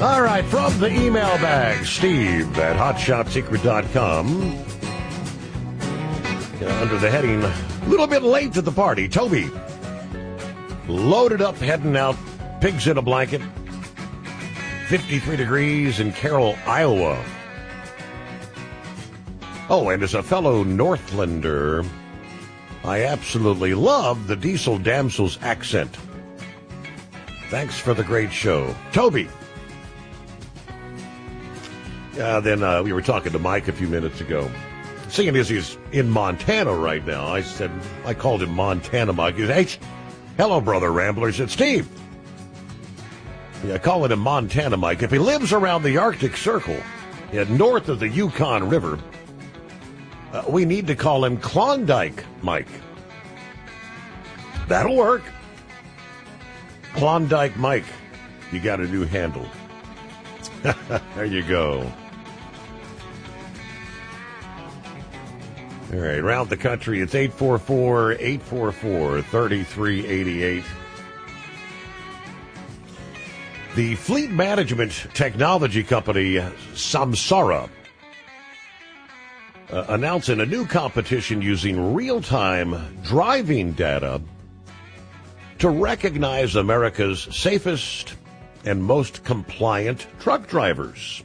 All right, from the email bag, Steve at hotshotsecret.com. Under the heading, a little bit late to the party, Toby. Loaded up, heading out, pigs in a blanket. 53 degrees in Carroll, Iowa. Oh, and as a fellow Northlander, I absolutely love the Diesel Damsel's accent. Thanks for the great show. Toby. Then we were talking to Mike a few minutes ago. Seeing as he's in Montana right now, I called him Montana Mike. He said, hey, hello, brother Ramblers, it's Steve. Yeah, calling him Montana Mike. If he lives around the Arctic Circle, north of the Yukon River, we need to call him Klondike Mike. That'll work. Klondike Mike. You got a new handle. There you go. All right, around the country, it's 844-844-3388. The fleet management technology company Samsara announcing a new competition using real-time driving data to recognize America's safest and most compliant truck drivers.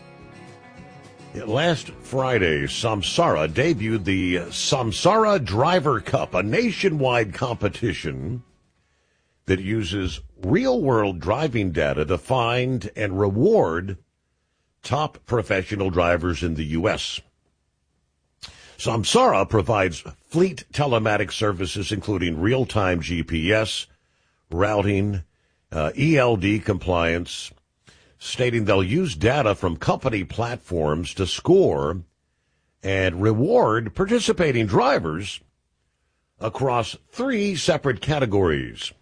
Last Friday, Samsara debuted the Samsara Driver Cup, a nationwide competition that uses real-world driving data to find and reward top professional drivers in the U.S. Samsara provides fleet telematics services, including real-time GPS, routing, ELD compliance, stating they'll use data from company platforms to score and reward participating drivers across 3 separate categories.